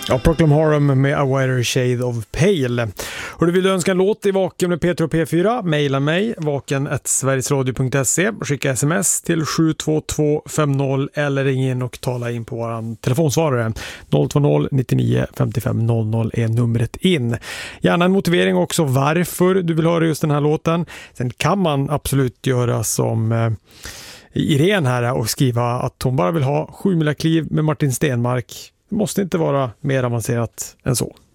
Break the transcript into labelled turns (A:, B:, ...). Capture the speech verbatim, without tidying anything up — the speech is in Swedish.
A: Ja, Proclaim Harum med A Wider Shade of Pale. Och du vill önska en låt i Vaken med Peter och P fyra, mejla mig vaken at sverigesradio punkt se, skicka sms till sju två två fem noll eller ring in och tala in på våran telefonsvarare. noll två noll nittionio femtiofem noll noll är numret in. Gärna en motivering också varför du vill höra just den här låten. Sen kan man absolut göra som eh, Irene här och skriva att hon bara vill ha sju mila kliv med Martin Stenmark. Det måste inte vara mer avancerat än så.